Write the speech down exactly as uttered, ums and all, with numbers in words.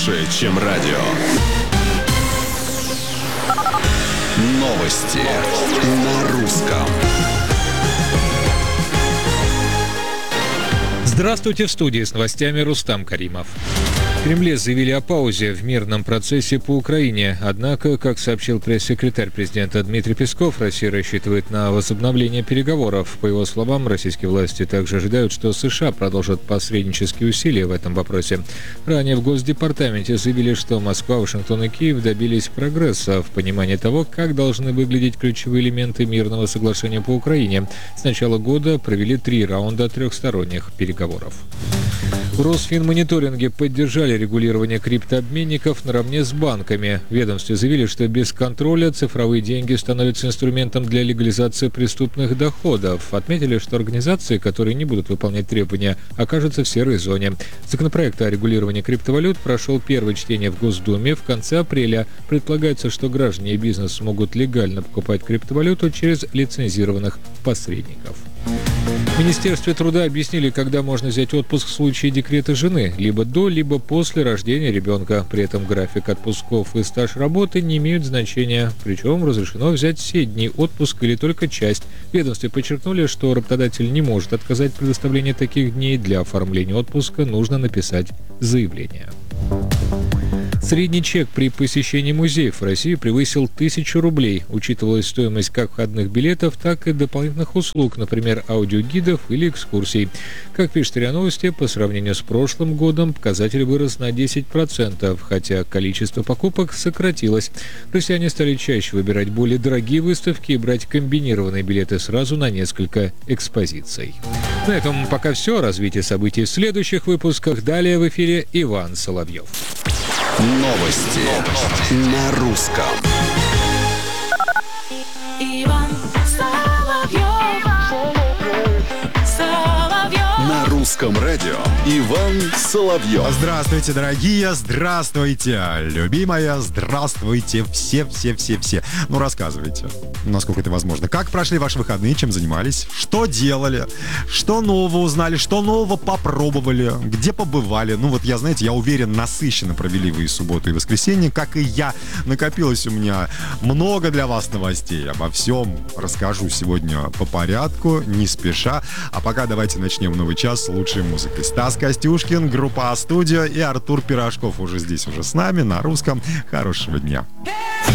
больше, чем радио. Новости на русском. Здравствуйте, в студии с новостями Рустам Каримов. В Кремле заявили о паузе в мирном процессе по Украине. Однако, как сообщил пресс-секретарь президента Дмитрий Песков, Россия рассчитывает на возобновление переговоров. По его словам, российские власти также ожидают, что США продолжат посреднические усилия в этом вопросе. Ранее в Госдепартаменте заявили, что Москва, Вашингтон и Киев добились прогресса в понимании того, как должны выглядеть ключевые элементы мирного соглашения по Украине. С начала года провели три раунда трехсторонних переговоров. В Росфинмониторинге поддержали регулирование криптообменников наравне с банками. В ведомстве заявили, что без контроля цифровые деньги становятся инструментом для легализации преступных доходов. Отметили, что организации, которые не будут выполнять требования, окажутся в серой зоне. Законопроект о регулировании криптовалют прошел первое чтение в Госдуме в конце апреля. Предполагается, что граждане и бизнес смогут легально покупать криптовалюту через лицензированных посредников. В Министерстве труда объяснили, когда можно взять отпуск в случае декрета жены, либо до, либо после рождения ребенка. При этом график отпусков и стаж работы не имеют значения. Причем разрешено взять все дни отпуска или только часть. В ведомстве подчеркнули, что работодатель не может отказать в предоставлении таких дней. Для оформления отпуска нужно написать заявление. Средний чек при посещении музеев в России превысил тысячу рублей. Учитывалась стоимость как входных билетов, так и дополнительных услуг, например, аудиогидов или экскурсий. Как пишет РИА Новости, по сравнению с прошлым годом показатель вырос на десять процентов, хотя количество покупок сократилось. Россияне стали чаще выбирать более дорогие выставки и брать комбинированные билеты сразу на несколько экспозиций. На этом пока все. Развитие событий в следующих выпусках. Далее в эфире Иван Соловьев. Новости, Новости на русском. Иван Соловьев. Соловьев. На русском радио Иван Соловьев. Здравствуйте, дорогие, здравствуйте, любимая, здравствуйте, все-все-все-все. Ну, рассказывайте, насколько это возможно. Как прошли ваши выходные, чем занимались, что делали, что нового узнали, что нового попробовали, где побывали. Ну, вот я, знаете, я уверен, насыщенно провели вы и субботу, и воскресенье, как и я. Накопилось у меня много для вас новостей. Обо всем расскажу сегодня по порядку, не спеша. А пока давайте начнем новый час с лучшей музыкой. Стас Костюшкин, группа А-студио и Артур Пирожков уже здесь, уже с нами на русском. Хорошего дня.